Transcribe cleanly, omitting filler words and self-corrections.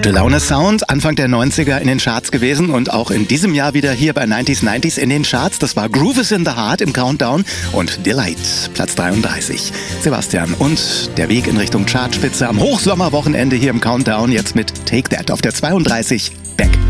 Gute Laune Sound, Anfang der 90er in den Charts gewesen und auch in diesem Jahr wieder hier bei 90s in den Charts. Das war Groove is in the Heart im Countdown und Delight, Platz 33. Sebastian, und der Weg in Richtung Chartspitze am Hochsommerwochenende hier im Countdown, jetzt mit Take That auf der 32, Back.